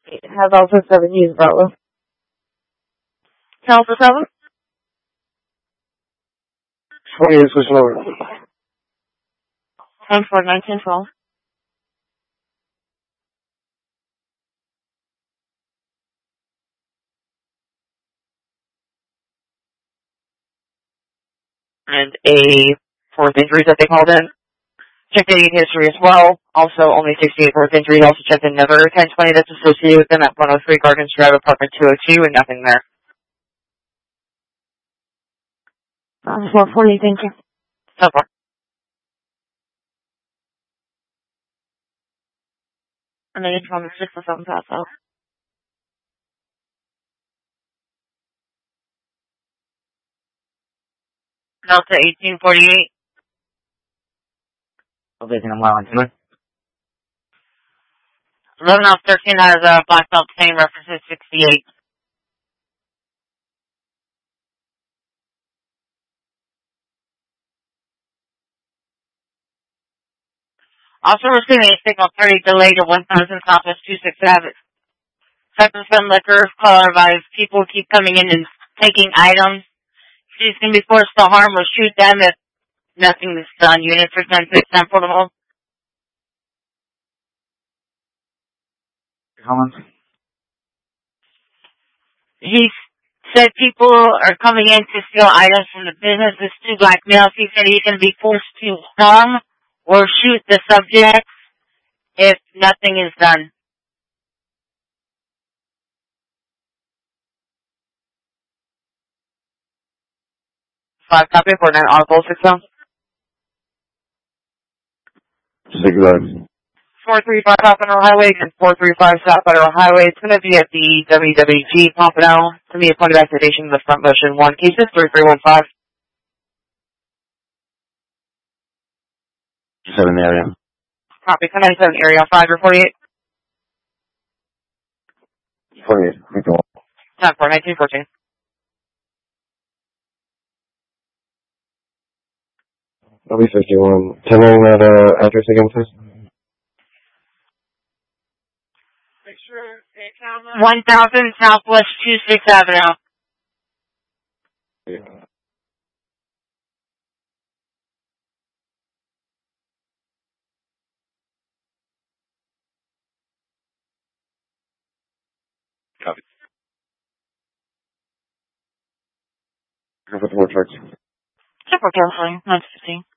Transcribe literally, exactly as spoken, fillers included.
It has also seven U's, Bravo. Alpha seven? twenty-eight, switching over. ten four nineteen twelve. And a fourth injury that they called in. Checked any history as well. Also, only sixty-eight fourth injury. Also checked another ten twenty that's associated with them at one oh three Gardens Drive, apartment two oh two, and nothing there. Um, four forty, thank you. So far. And then from the six or seven pass out. Delta eighteen forty-eight. Okay, I'm well on tonight. eleven off thirteen has a black belt same references sixty-eight. Also receiving a signal thirty delay to one thousand Southwest two six seven. Second spin liquor, caller advised people keep coming in and taking items. She's going to be forced to harm or shoot them if nothing is done. Unit for ten six ten portable. Collins? He said people are coming in to steal items from the business. There's two black males. He said he's going to be forced to harm or shoot the subjects if nothing is done. Five copy for nine Audible six down. Six down. four three five South Federal Highway and four three five South Federal Highway. It's going to be at the W W G Pompano. It's going to be a point of activation of the front motion one. Cases three three one five. Seven area. Copy. ten ninety-seven area five or forty-eight. forty-eight. ten four nineteen fourteen. I'll be fifty-one. Tell me that uh, address again, please. one thousand Southwest two six Avenue. Yeah. Copy. Go for the more trucks. Super carefully. nine fifteen.